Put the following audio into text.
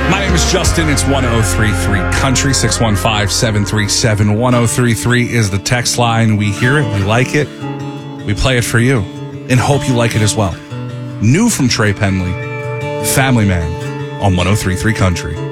My name is Justin. It's 1033 Country. 615-737-1033 is the text line. We hear it. We like it. We play it for you and hope you like it as well. New from Trey Penley, Family Man on 1033 Country.